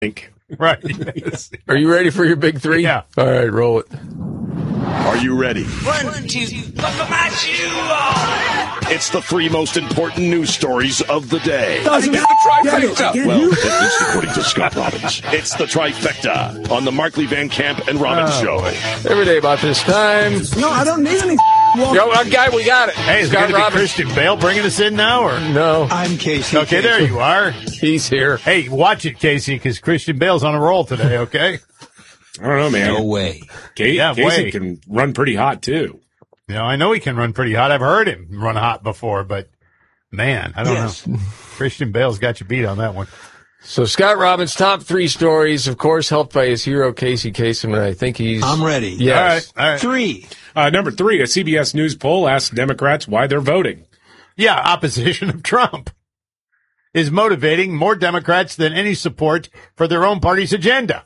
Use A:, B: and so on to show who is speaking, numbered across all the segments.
A: Right.
B: Are you ready for your big three?
A: Yeah.
B: All right, roll it.
C: Are you ready?
D: 1, 2, buckle my shoe on.
C: It's the three most important news stories of the day.
D: Doesn't get a trifecta.
C: Well, at least according to Scott Robbins. It's the trifecta on the Markley Van Camp and Robbins Show.
B: Every day about this time.
E: No, I don't need any
B: Yo, guy, we got it.
A: Hey, is
B: Scott
A: it going to be
B: Robbins.
A: Christian Bale bringing us in now? Or
B: No,
E: I'm Casey.
A: Okay, there you are.
B: he's here.
A: Hey, watch it, Casey, because Christian Bale's on a roll today, okay?
F: I don't know, man.
E: No way.
A: Yeah,
F: Casey
A: way.
F: can run pretty hot, too.
A: You know, I know he can run pretty hot. I've heard him run hot before, but, man, I don't know. Christian Bale's got you beat on that one.
B: So Scott Robbins' top three stories, of course, helped by his hero, Casey Kasem, and I think he's...
E: I'm ready.
B: Yes.
A: All right.
E: 3.
F: Number 3, a CBS News poll asks Democrats why they're voting.
A: Yeah, opposition of Trump is motivating more Democrats than any support for their own party's agenda.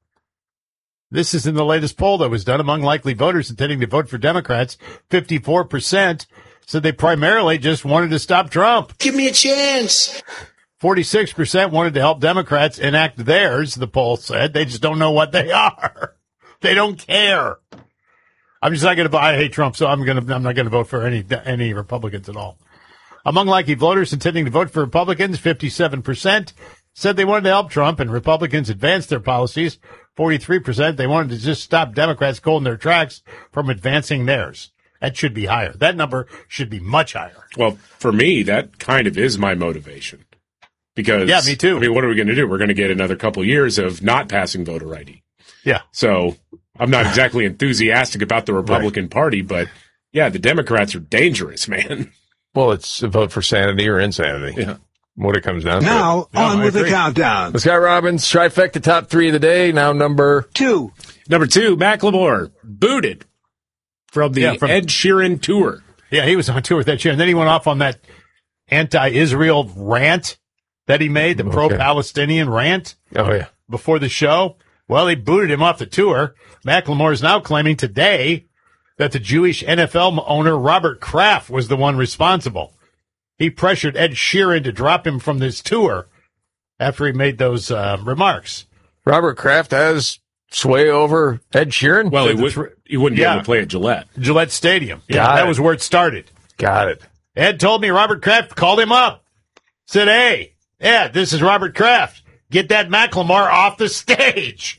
A: This is in the latest poll that was done among likely voters intending to vote for Democrats. 54% said they primarily just wanted to stop Trump.
D: Give me a chance.
A: 46% wanted to help Democrats enact theirs, the poll said. They just don't know what they are. They don't care. I'm just not going to vote. I hate Trump, so I'm not going to vote for any Republicans at all. Among likely voters intending to vote for Republicans, 57% said they wanted to help Trump and Republicans advance their policies. 43% they wanted to just stop Democrats cold in their tracks from advancing theirs. That should be higher. That number should be much higher.
F: Well, for me, that kind of is my motivation. Because,
A: Yeah, me too.
F: I mean, what are we going to do? We're going to get another couple years of not passing voter ID.
A: Yeah.
F: So I'm not exactly enthusiastic about the Republican Party, but yeah, the Democrats are dangerous, man.
B: Well, it's a vote for sanity or insanity.
F: Yeah.
B: What it comes down to.
E: Now, on
A: I
E: with the
A: agree.
E: countdown.
B: Scott Robbins, trifecta top three of the day. Now number
E: 2.
F: Number 2, Macklemore booted from the
A: Yeah, from-
F: Ed Sheeran tour.
A: Yeah, he was on tour with that chair, and then he went off on that anti-Israel rant that he made, the pro-Palestinian rant
B: Oh, yeah.
A: before the show. Well, they booted him off the tour. Macklemore is now claiming today that the Jewish NFL owner Robert Kraft was the one responsible. He pressured Ed Sheeran to drop him from this tour after he made those remarks.
B: Robert Kraft has sway over Ed Sheeran?
F: Well,
A: The
F: he wouldn't be
A: yeah.
F: able to play at Gillette.
A: Gillette Stadium. Yeah,
B: Got
A: that
B: it.
A: was where it started.
B: Got it.
A: Ed told me Robert Kraft called him up. Said, hey, Ed, this is Robert Kraft. Get that Macklemore off the stage.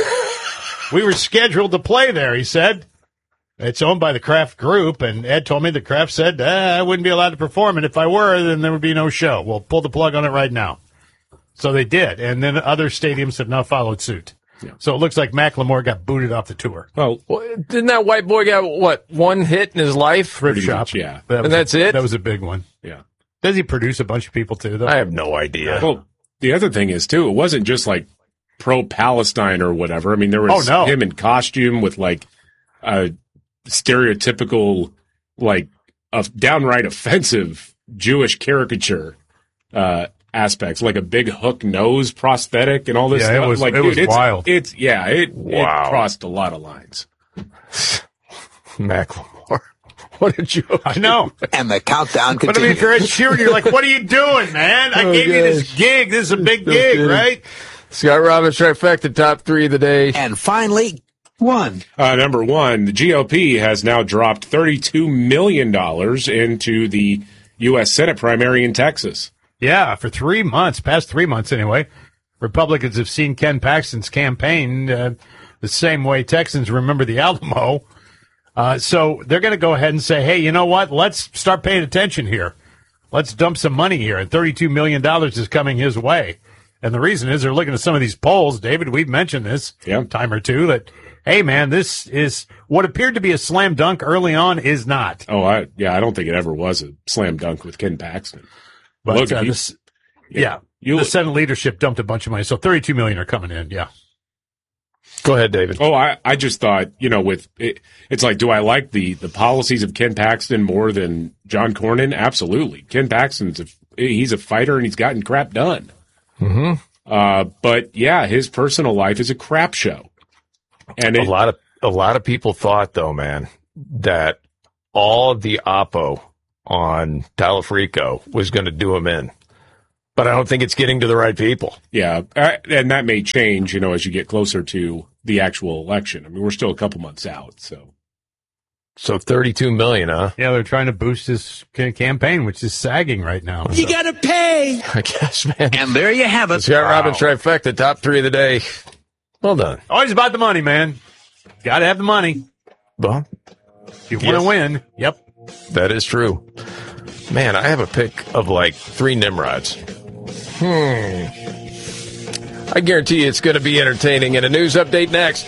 A: We were scheduled to play there, he said. It's owned by the Kraft Group, and Ed told me the Kraft said, I wouldn't be allowed to perform, and if I were, then there would be no show. We'll pull the plug on it right now. So they did, and then other stadiums have now followed suit.
F: Yeah.
A: So it looks like Macklemore got booted off the tour.
F: Well,
B: Well, didn't that white boy get, one hit in his life?
A: Thrift
F: pretty
A: shop.
F: much, yeah.
A: That was
B: And that's it?
A: That was a big one.
F: yeah.
A: Does he produce a bunch of people, too, though?
B: I have no idea.
F: Well, the other thing is, too, it wasn't just like pro-Palestine or whatever. I mean, there was him in costume with like a stereotypical, like, a downright offensive Jewish caricature aspects, like a big hook nose prosthetic and all this
A: Yeah,
F: stuff.
A: it was-
F: like,
A: it was wild.
F: It
B: Wow.
F: crossed a lot of lines.
B: Macklemore. What a joke.
A: I know.
E: And the countdown
A: But I mean,
E: continues.
A: if you're Ed Sheeran, you're like, what are you doing, man? I gave you this
B: gosh.
A: gig. This is a big gig,
B: good.
A: right?
B: Scott Robbins, trifecta top three of the day.
E: And finally, 1.
F: Number 1, the GOP has now dropped $32 million into the U.S. Senate primary in Texas.
A: Yeah, for 3 months, past 3 months anyway, Republicans have seen Ken Paxton's campaign the same way Texans remember the Alamo. So they're going to go ahead and say, hey, you know what? Let's start paying attention here. Let's dump some money here. And $32 million is coming his way. And the reason is they're looking at some of these polls. David, we've mentioned this a time or two that, hey, man, this is what appeared to be a slam dunk early on is not.
F: Oh, I don't think it ever was a slam dunk with Ken Paxton.
A: But
F: Look,
A: the Senate leadership dumped a bunch of money. So $32 million are coming in. Yeah.
B: Go ahead, David.
F: Oh, I just thought, with it's like, do I like the policies of Ken Paxton more than John Cornyn? Absolutely. Ken Paxton's he's a fighter and he's gotten crap done.
B: Mm-hmm.
F: But yeah, his personal life is a crap show. And
B: A lot of people thought, though, man, that all of the oppo on Talafrico was going to do him in. But I don't think it's getting to the right people.
F: Yeah, and that may change, as you get closer to the actual election. I mean, we're still a couple months out, so.
B: So 32 million, huh?
A: Yeah, they're trying to boost his campaign, which is sagging right now.
E: You gotta pay.
B: I guess, man.
E: And there you have it.
B: Scott Robbins trifecta, top 3 of the day. Well done.
A: Always about the money, man. Got to have the money.
B: Well,
A: if you want to win. Yep.
B: That is true. Man, I have a pick of like 3 Nimrods. I guarantee you it's going to be entertaining. And a news update next.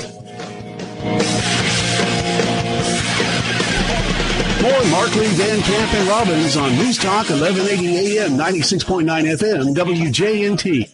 G: More Markley, Van Camp, and Robbins on News Talk 1180 AM, 96.9 FM, WJNT.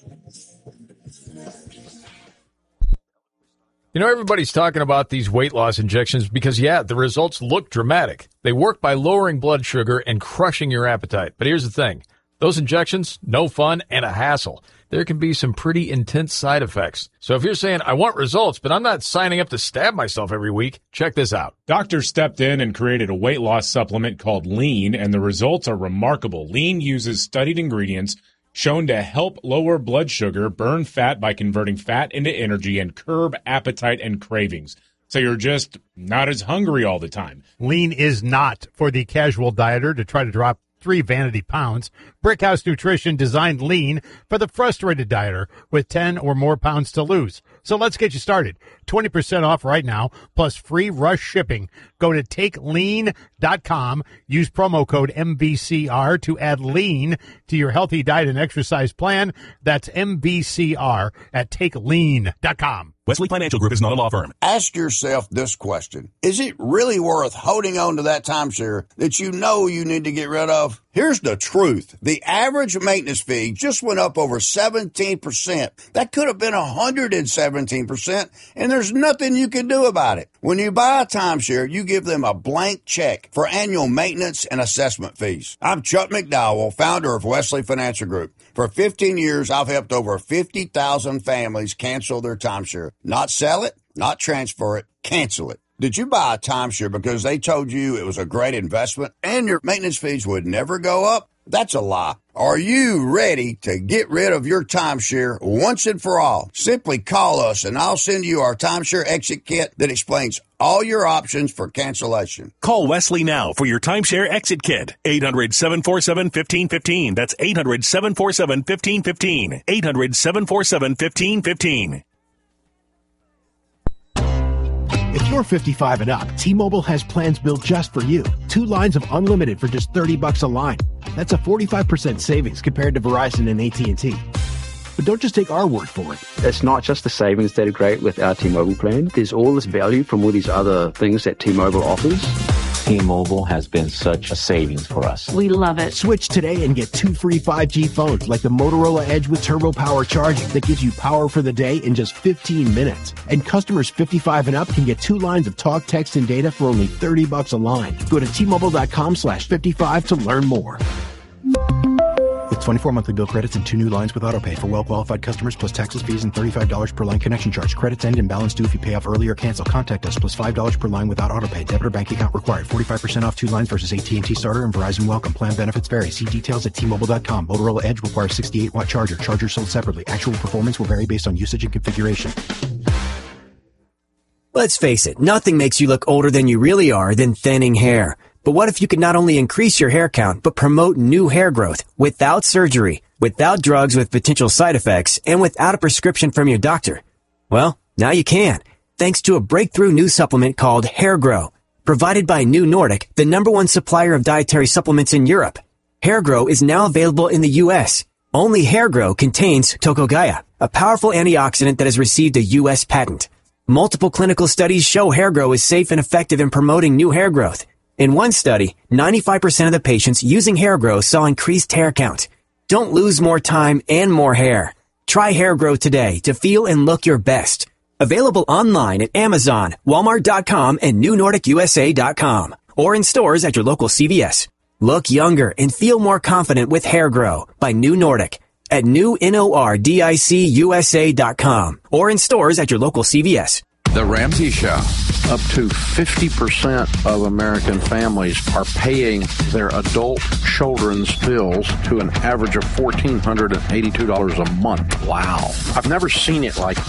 H: Everybody's talking about these weight loss injections because, the results look dramatic. They work by lowering blood sugar and crushing your appetite. But here's the thing. Those injections, no fun and a hassle. There can be some pretty intense side effects. So if you're saying, I want results, but I'm not signing up to stab myself every week, check this out.
F: Doctors stepped in and created a weight loss supplement called Lean, and the results are remarkable. Lean uses studied ingredients shown to help lower blood sugar, burn fat by converting fat into energy, and curb appetite and cravings. So you're just not as hungry all the time.
A: Lean is not for the casual dieter to try to drop 3 vanity pounds. Brickhouse Nutrition designed Lean for the frustrated dieter with 10 or more pounds to lose. So let's get you started. 20% off right now, plus free rush shipping. Go to TakeLean.com. Use promo code MVCR to add Lean to your healthy diet and exercise plan. That's MVCR at TakeLean.com.
I: Wesley Financial Group is not a law firm.
J: Ask yourself this question. Is it really worth holding on to that timeshare that you know you need to get rid of? Here's the truth. The average maintenance fee just went up over 17%. That could have been 117%, and there's nothing you can do about it. When you buy a timeshare, you give them a blank check for annual maintenance and assessment fees. I'm Chuck McDowell, founder of Wesley Financial Group. For 15 years, I've helped over 50,000 families cancel their timeshare. Not sell it, not transfer it, cancel it. Did you buy a timeshare because they told you it was a great investment and your maintenance fees would never go up? That's a lie. Are you ready to get rid of your timeshare once and for all? Simply call us and I'll send you our timeshare exit kit that explains all your options for cancellation.
I: Call Wesley now for your timeshare exit kit. 800-747-1515. That's 800-747-1515. 800-747-1515.
K: If you're 55 and up, T-Mobile has plans built just for you. 2 lines of unlimited for just $30 a line. That's a 45% savings compared to Verizon and AT&T. But don't just take our word for it.
L: It's not just the savings that are great with our T-Mobile plan. There's all this value from all these other things that T-Mobile offers.
M: T-Mobile has been such a savings for us.
N: We love it.
K: Switch today and get 2 free 5G phones like the Motorola Edge with Turbo Power charging that gives you power for the day in just 15 minutes. And customers 55 and up can get 2 lines of talk, text, and data for only $30 a line. Go to T-Mobile.com/55 to learn more. With 24 monthly bill credits and 2 new lines with autopay for well-qualified customers plus taxes, fees, and $35 per line connection charge. Credits end and balance due if you pay off early or cancel. Contact us plus $5 per line without autopay. Debit or bank account required. 45% off 2 lines versus AT&T Starter and Verizon Welcome. Plan benefits vary. See details at T-Mobile.com. Motorola Edge requires 68-watt charger. Charger sold separately. Actual performance will vary based on usage and configuration.
O: Let's face it, nothing makes you look older than you really are than thinning hair. But what if you could not only increase your hair count, but promote new hair growth without surgery, without drugs with potential side effects, and without a prescription from your doctor? Well, now you can, thanks to a breakthrough new supplement called Hair Grow, provided by New Nordic, the #1 supplier of dietary supplements in Europe. Hair Grow is now available in the U.S. Only Hair Grow contains Tocogaya, a powerful antioxidant that has received a U.S. patent. Multiple clinical studies show Hair Grow is safe and effective in promoting new hair growth. In one study, 95% of the patients using Hair Grow saw increased hair count. Don't lose more time and more hair. Try Hair Grow today to feel and look your best. Available online at Amazon, Walmart.com, and NewNordicUSA.com, or in stores at your local CVS. Look younger and feel more confident with Hair Grow by New Nordic at NewNordicUSA.com, or in stores at your local CVS.
N: The Ramsey Show.
P: Up to 50% of American families are paying their adult children's bills to an average of $1,482 a month. Wow. I've never seen it like